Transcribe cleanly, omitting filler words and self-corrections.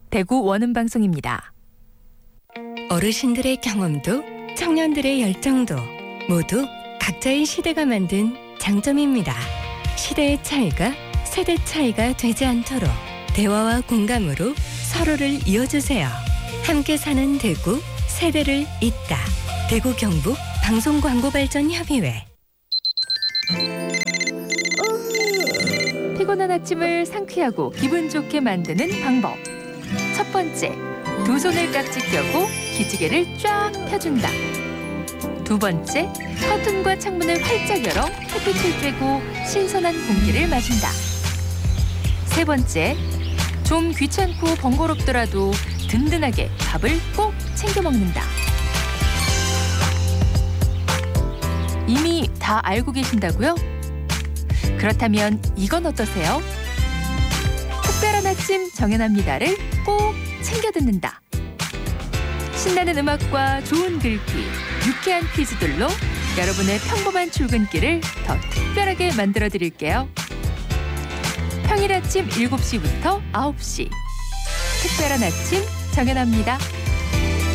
대구 원음방송입니다. 어르신들의 경험도 청년들의 열정도 모두 각자의 시대가 만든 장점입니다. 시대의 차이가 세대 차이가 되지 않도록 대화와 공감으로 서로를 이어주세요. 함께 사는 대구, 세대를 잇다. 대구 경북 방송광고발전협의회. 피곤한 아침을 상쾌하고 기분 좋게 만드는 방법. 첫 번째, 두 손을 깍지 껴고 기지개를 쫙 펴준다. 두 번째, 커튼과 창문을 활짝 열어 햇빛을 쬐고 신선한 공기를 마신다. 세 번째, 좀 귀찮고 번거롭더라도 든든하게 밥을 꼭 챙겨 먹는다. 이미 다 알고 계신다고요? 그렇다면 이건 어떠세요? 특별한 아침 정연합니다를 꼭 챙겨 듣는다. 신나는 음악과 좋은 글귀, 유쾌한 퀴즈들로 여러분의 평범한 출근길을 더 특별하게 만들어 드릴게요. 평일 아침 7시부터 9시 특별한 아침 정연합니다.